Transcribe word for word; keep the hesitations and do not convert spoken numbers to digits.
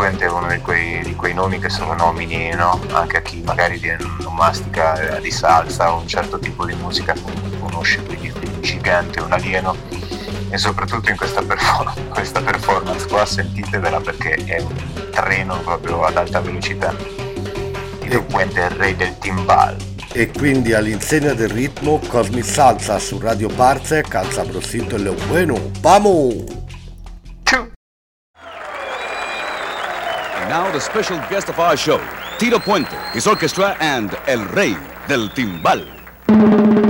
Puente è uno di quei, di quei nomi che sono nomini, no? Anche a chi magari non mastica di salsa o un certo tipo di musica conosce, quindi un gigante, un alieno. E soprattutto in questa, perform- questa performance qua sentitevela, perché è un treno proprio ad alta velocità. Tito Puente è il re del timbal. E quindi all'insegna del ritmo, Cosmic Salsa su Radio Parze, calza prosito e lo bueno. Vamos! And now the special guest of our show, Tito Puente, his orchestra and El Rey del Timbal.